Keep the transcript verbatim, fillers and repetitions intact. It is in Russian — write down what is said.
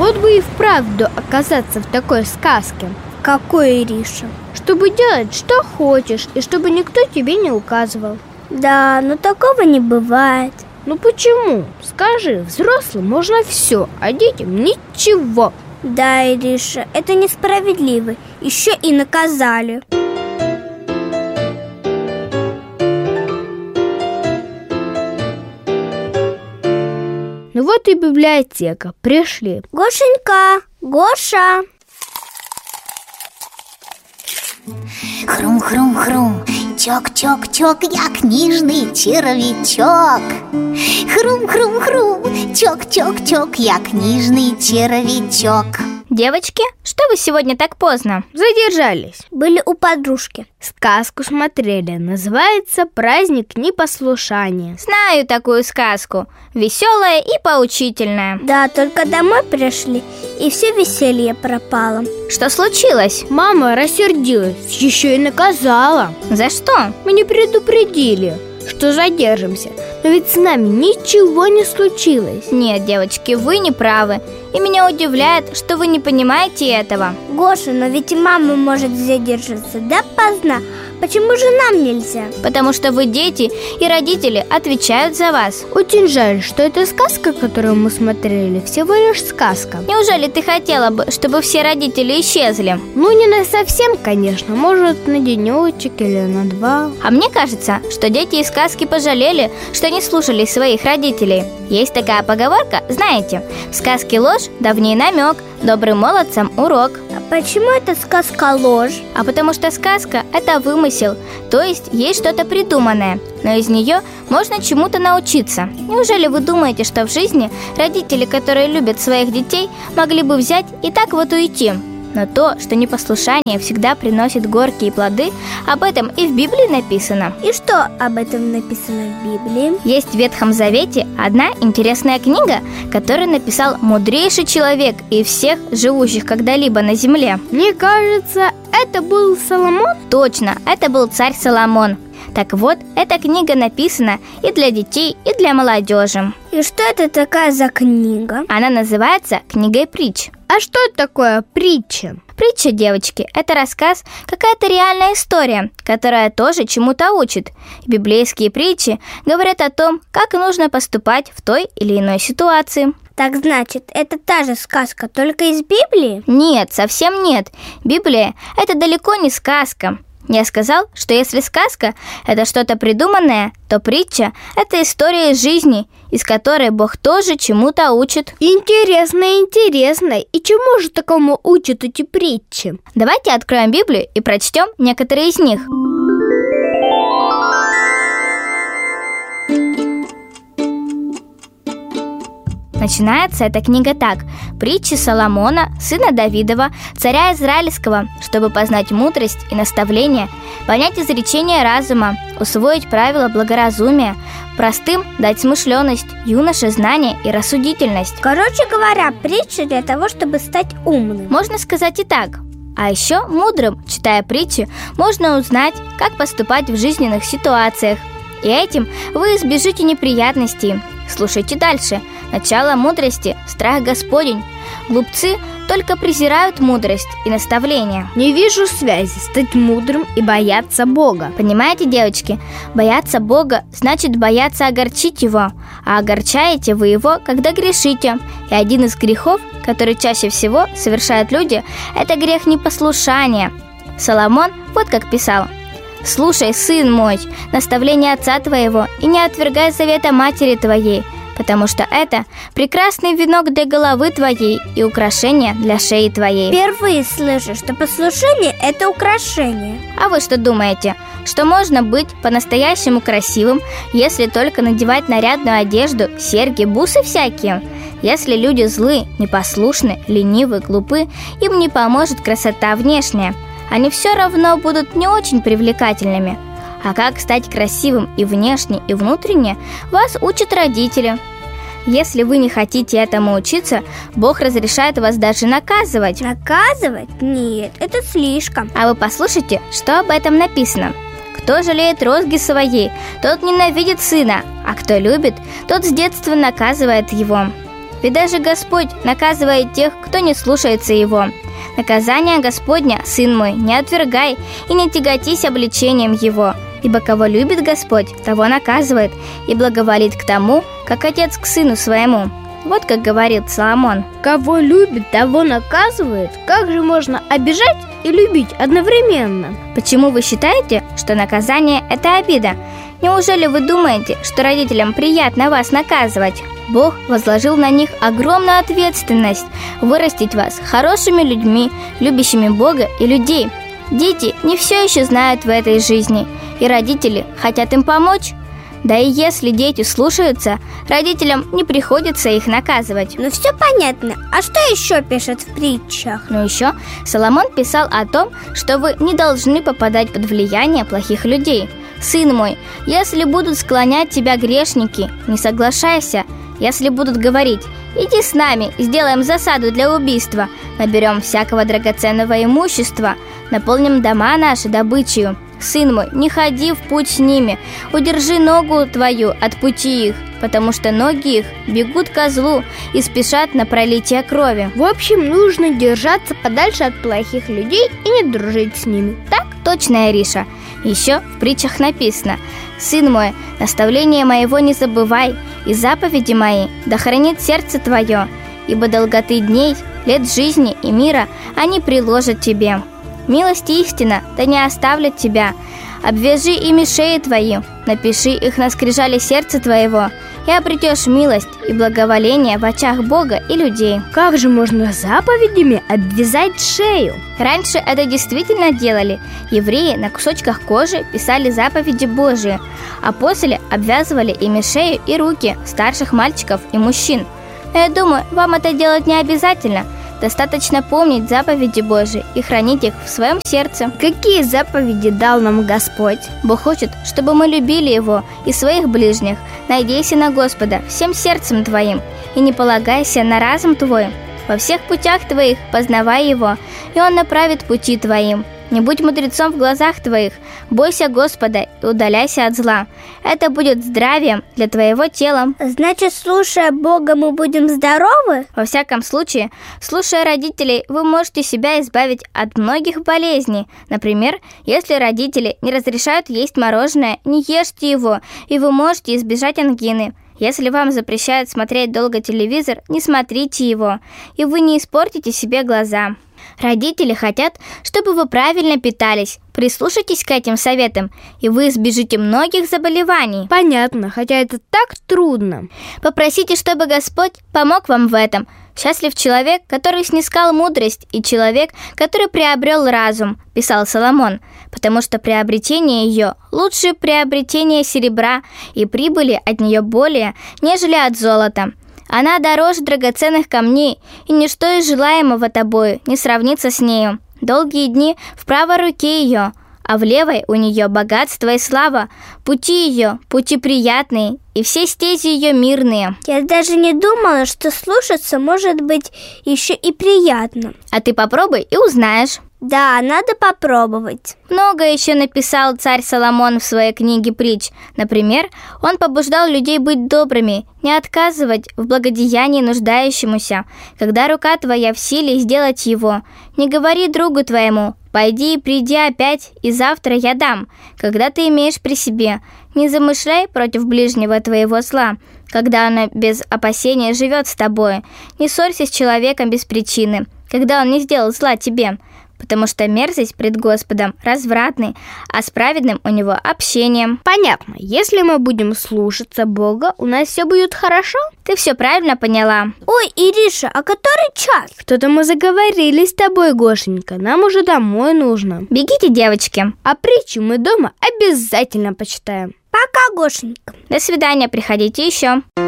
Вот бы и вправду оказаться в такой сказке. Какой, Ириша? Чтобы делать, что хочешь, и чтобы никто тебе не указывал. Да, но такого не бывает. Ну почему? Скажи, взрослым можно все, а детям ничего. Да, Ириша, это несправедливо. Еще и наказали. Ну вот и библиотека, пришли. Гошенька, Гоша. Хрум-хрум-хрум, чок-чок-чок, я книжный червячок. Хрум-хрум-хрум, чок-чок-чок, я книжный червячок. Девочки, что вы сегодня так поздно? Задержались. Были у подружки. Сказку смотрели. Называется «Праздник непослушания». Знаю такую сказку. Веселая и поучительная. Да, только домой пришли, и все веселье пропало. Что случилось? Мама рассердилась, еще и наказала. За что? Мы не предупредили, что задержимся. Но ведь с нами ничего не случилось. Нет, девочки, вы не правы. И меня удивляет, что вы не понимаете этого. Гоша, но ведь и мама может задержаться допоздна. Почему же нам нельзя? Потому что вы дети, и родители отвечают за вас. Очень жаль, что эта сказка, которую мы смотрели, всего лишь сказка. Неужели ты хотела бы, чтобы все родители исчезли? Ну, не на совсем, конечно. Может, на денечек или на два. А мне кажется, что дети из сказки пожалели, что не слушались своих родителей. Есть такая поговорка, знаете, в сказке ложь, давний намек, добрым молодцам урок. А почему эта сказка ложь? А потому что сказка – это вымысел, то есть есть что-то придуманное, но из нее можно чему-то научиться. Неужели вы думаете, что в жизни родители, которые любят своих детей, могли бы взять и так вот уйти? Но то, что непослушание всегда приносит горькие плоды, об этом и в Библии написано. И что об этом написано в Библии? Есть в Ветхом Завете одна интересная книга, которую написал мудрейший человек из всех живущих когда-либо на земле. Мне кажется, это был Соломон? Точно, это был царь Соломон. Так вот, эта книга написана и для детей, и для молодежи. И что это такая за книга? Она называется «Книгой притч». А что такое притча? Притча, девочки, это рассказ, какая-то реальная история, которая тоже чему-то учит. Библейские притчи говорят о том, как нужно поступать в той или иной ситуации. Так значит, это та же сказка, только из Библии? Нет, совсем нет. Библия – это далеко не сказка. Я сказал, что если сказка – это что-то придуманное, то притча – это история из жизни, из которой Бог тоже чему-то учит. Интересно, интересно. И чему же такому учат эти притчи? Давайте откроем Библию и прочтем некоторые из них. Начинается эта книга так: «Притчи Соломона, сына Давидова, царя Израильского, чтобы познать мудрость и наставление, понять изречение разума, усвоить правила благоразумия, простым дать смышленность, юноше знание и рассудительность». Короче говоря, притчи для того, чтобы стать умным. Можно сказать и так. А еще мудрым, читая притчи, можно узнать, как поступать в жизненных ситуациях. И этим вы избежите неприятностей. Слушайте дальше. Начало мудрости – страх Господень. Глупцы только презирают мудрость и наставление. Не вижу связи стать мудрым и бояться Бога. Понимаете, девочки? Бояться Бога значит бояться огорчить Его. А огорчаете вы Его, когда грешите. И один из грехов, который чаще всего совершают люди, это грех непослушания. Соломон вот как писал: «Слушай, сын мой, наставление отца твоего, и не отвергай завета матери твоей, потому что это прекрасный венок для головы твоей и украшение для шеи твоей». Впервые слышу, что послушание – это украшение. А вы что думаете, что можно быть по-настоящему красивым, если только надевать нарядную одежду, серьги, бусы всякие? Если люди злы, непослушны, ленивы, глупы, им не поможет красота внешняя. Они все равно будут не очень привлекательными. А как стать красивым и внешне, и внутренне, вас учат родители. Если вы не хотите этому учиться, Бог разрешает вас даже наказывать. Наказывать? Нет, это слишком. А вы послушайте, что об этом написано. «Кто жалеет розги своей, тот ненавидит сына, а кто любит, тот с детства наказывает его». Ведь даже Господь наказывает тех, кто не слушается Его. Наказание Господня, сын мой, не отвергай и не тяготись обличением Его. Ибо кого любит Господь, того наказывает и благоволит к тому, как отец к сыну своему. Вот как говорит Соломон. Кого любит, того наказывает. Как же можно обижать и любить одновременно? Почему вы считаете, что наказание – это обида? Неужели вы думаете, что родителям приятно вас наказывать? Бог возложил на них огромную ответственность вырастить вас хорошими людьми, любящими Бога и людей. Дети не все еще знают в этой жизни, и родители хотят им помочь. Да и если дети слушаются, родителям не приходится их наказывать. Ну все понятно. А что еще пишет в притчах? Ну еще Соломон писал о том, что вы не должны попадать под влияние плохих людей. Сын мой, если будут склонять тебя грешники, не соглашайся. Если будут говорить: иди с нами, сделаем засаду для убийства, наберем всякого драгоценного имущества, наполним дома наши добычей. Сын мой, не ходи в путь с ними, удержи ногу твою от пути их, потому что ноги их бегут ко злу и спешат на пролитие крови. В общем, нужно держаться подальше от плохих людей и не дружить с ними. Так точно, Ириша. Еще в притчах написано: сын мой, наставление моего не забывай, и заповеди мои да хранит сердце твое, ибо долготы дней, лет жизни и мира они приложат тебе. Милость и истина да не оставлят тебя. Обвяжи ими шеи твои, напиши их на скрижале сердца твоего, и обретешь милость и благоволение в очах Бога и людей. Как же можно заповедями обвязать шею? Раньше это действительно делали. Евреи на кусочках кожи писали заповеди Божии, а после обвязывали ими шею и руки старших мальчиков и мужчин. Но я думаю, вам это делать не обязательно. Достаточно помнить заповеди Божии и хранить их в своем сердце. Какие заповеди дал нам Господь? Бог хочет, чтобы мы любили Его и своих ближних. Надейся на Господа всем сердцем твоим и не полагайся на разум твой. Во всех путях твоих познавай Его, и Он направит пути твоим. Не будь мудрецом в глазах твоих, бойся Господа и удаляйся от зла. Это будет здравием для твоего тела. Значит, слушая Бога, мы будем здоровы? Во всяком случае, слушая родителей, вы можете себя избавить от многих болезней. Например, если родители не разрешают есть мороженое, не ешьте его, и вы можете избежать ангины. Если вам запрещают смотреть долго телевизор, не смотрите его, и вы не испортите себе глаза. Родители хотят, чтобы вы правильно питались. Прислушайтесь к этим советам, и вы избежите многих заболеваний. Понятно, хотя это так трудно. Попросите, чтобы Господь помог вам в этом. Счастлив человек, который снискал мудрость, и человек, который приобрел разум, писал Соломон, потому что приобретение ее лучше приобретения серебра, и прибыли от нее более, нежели от золота. Она дороже драгоценных камней, и ничто из желаемого тобою не сравнится с нею. Долгие дни в правой руке ее, а в левой у нее богатство и слава. Пути ее, пути приятные, и все стези ее мирные. Я даже не думала, что слушаться может быть еще и приятно. А ты попробуй и узнаешь. Да, надо попробовать. Много еще написал царь Соломон в своей книге притч. Например, он побуждал людей быть добрыми, не отказывать в благодеянии нуждающемуся, когда рука твоя в силе сделать его. Не говори другу твоему: пойди и приди опять, и завтра я дам, когда ты имеешь при себе. Не замышляй против ближнего твоего зла, когда он без опасения живет с тобой. Не ссорься с человеком без причины, когда он не сделал зла тебе, потому что мерзость пред Господом развратный, а с праведным у него общение. Понятно. Если мы будем слушаться Бога, у нас все будет хорошо? Ты все правильно поняла. Ой, Ириша, а который час? Что-то мы заговорили с тобой, Гошенька. Нам уже домой нужно. Бегите, девочки. А притчу мы дома обязательно почитаем. Пока, Гошенька. До свидания, приходите еще.